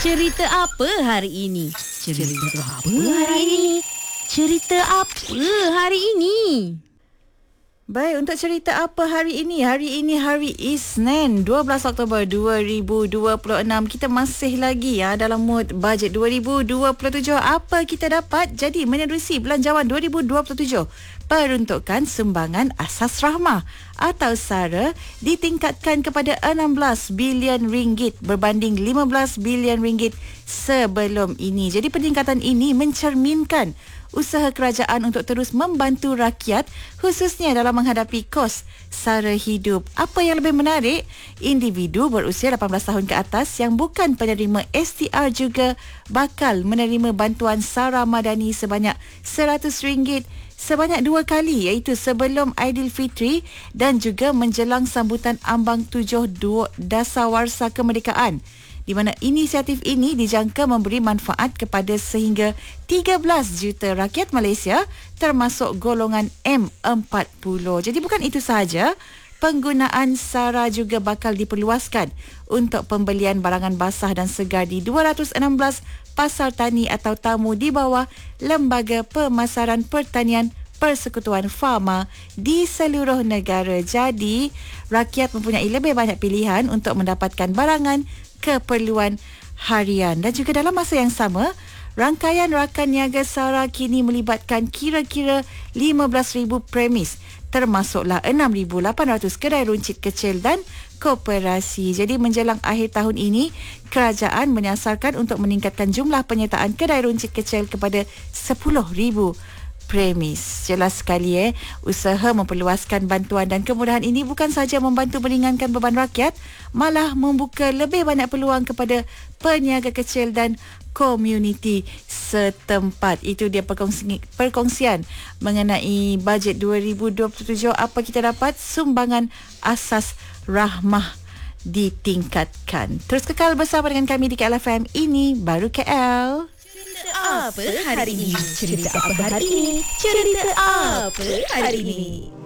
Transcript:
Cerita apa hari ini? Cerita apa hari ini? Cerita apa hari ini? Baik, untuk cerita apa hari ini? Hari ini hari Isnin, 12 Oktober 2026. Kita masih lagi dalam mood bajet 2027. Apa kita dapat? Jadi menerusi belanjawan 2027, peruntukan sumbangan asas rahmah atau SARA ditingkatkan kepada 16 bilion ringgit berbanding 15 bilion ringgit sebelum ini. Jadi peningkatan ini mencerminkan usaha kerajaan untuk terus membantu rakyat khususnya dalam menghadapi kos sara hidup. Apa yang lebih menarik, individu berusia 18 tahun ke atas yang bukan penerima STR juga bakal menerima bantuan sara madani sebanyak RM100 sebanyak 2 kali, iaitu sebelum Aidilfitri dan juga menjelang sambutan ambang 7 Dasawarsa Kemerdekaan, di mana inisiatif ini dijangka memberi manfaat kepada sehingga 13 juta rakyat Malaysia termasuk golongan M40. Jadi bukan itu sahaja, penggunaan SARA juga bakal diperluaskan untuk pembelian barangan basah dan segar di 216 pasar tani atau tamu di bawah Lembaga Pemasaran Pertanian Persekutuan Farma di seluruh negara. Jadi, rakyat mempunyai lebih banyak pilihan untuk mendapatkan barangan keperluan harian. Dan juga dalam masa yang sama, rangkaian rakan niaga SARA kini melibatkan kira-kira 15,000 premis, termasuklah 6,800 kedai runcit kecil dan koperasi. Jadi menjelang akhir tahun ini, kerajaan menyasarkan untuk meningkatkan jumlah penyertaan kedai runcit kecil kepada 10,000 premis. Jelas sekali usaha memperluaskan bantuan dan kemudahan ini bukan sahaja membantu meringankan beban rakyat, malah membuka lebih banyak peluang kepada peniaga kecil dan komuniti setempat. Itu dia perkongsian mengenai bajet 2027. Apa kita dapat? Sumbangan asas rahmah ditingkatkan. Terus kekal bersama dengan kami di KL FM. Ini baru KL. Apa hari ini? Cerita apa hari ini? Cerita apa hari ini?